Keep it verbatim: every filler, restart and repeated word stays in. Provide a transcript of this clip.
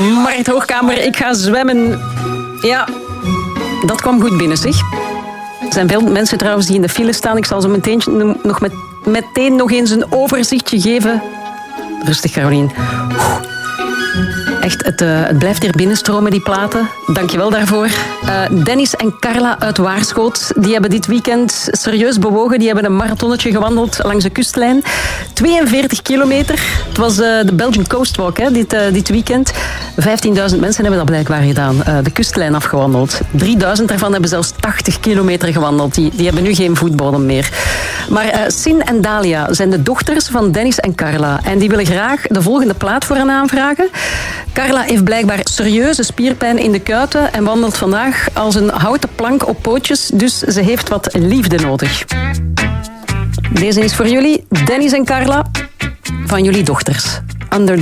Mart Hoogkamer, ik ga zwemmen. Ja, dat kwam goed binnen, zeg. Er zijn veel mensen trouwens die in de file staan. Ik zal zo meteen nog, met, meteen nog eens een overzichtje geven. Rustig, Carolien. Echt, het, uh, het blijft hier binnenstromen, die platen. Dankjewel daarvoor. Uh, Dennis en Carla uit Waarschoot, die hebben dit weekend serieus bewogen. Die hebben een marathonnetje gewandeld langs de kustlijn. tweeënveertig kilometer. Het was uh, de Belgian Coast Walk, hè, dit, uh, dit weekend. vijftienduizend mensen hebben dat blijkbaar gedaan. Uh, de kustlijn afgewandeld. drieduizend daarvan hebben zelfs tachtig kilometer gewandeld. Die, die hebben nu geen voetbodem meer. Maar uh, Sin en Dalia zijn de dochters van Dennis en Carla. En die willen graag de volgende plaat voor hen aanvragen. Carla heeft blijkbaar serieuze spierpijn in de kuiten en wandelt vandaag als een houten plank op pootjes, dus ze heeft wat liefde nodig. Deze is voor jullie, Dennis en Carla, van jullie dochters. Under the